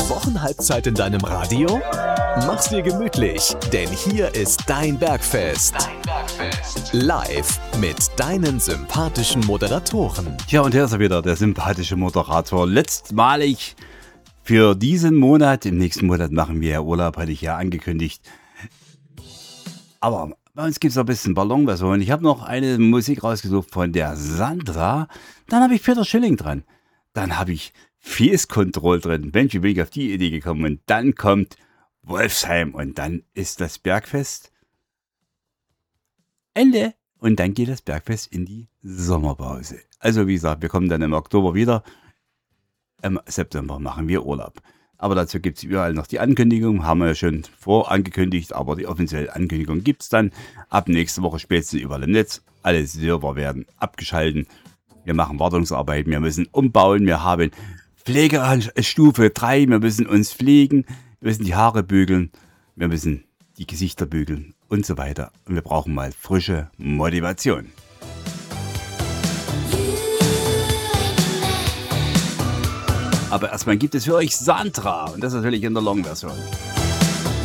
Wochenhalbzeit in deinem Radio? Mach's dir gemütlich, denn hier ist dein Bergfest. Live mit deinen sympathischen Moderatoren. Tja, und hier ist er wieder, der sympathische Moderator. Letztmalig für diesen Monat. Im nächsten Monat machen wir ja Urlaub, hatte ich ja angekündigt. Aber bei uns gibt es noch ein bisschen Ballonversion. Ich habe noch eine Musik rausgesucht von der Sandra. Dann habe ich Peter Schilling dran. Dann habe ich Fierce Control drin. Mensch, wie bin ich auf die Idee gekommen? Und dann kommt Wolfsheim. Und dann ist das Bergfest Ende. Und dann geht das Bergfest in die Sommerpause. Also wie gesagt, wir kommen dann im Oktober wieder. Im September machen wir Urlaub. Aber dazu gibt es überall noch die Ankündigung. Haben wir ja schon vorangekündigt. Aber die offizielle Ankündigung gibt es dann ab nächste Woche spätestens überall im Netz. Alle Server werden abgeschalten. Wir machen Wartungsarbeiten. Wir müssen umbauen. Wir haben Pflegestufe 3. Wir müssen uns pflegen. Wir müssen die Haare bügeln. Wir müssen die Gesichter bügeln und so weiter. Und wir brauchen mal frische Motivation. Aber erstmal gibt es für euch Sandra. Und das natürlich in der Long-Version.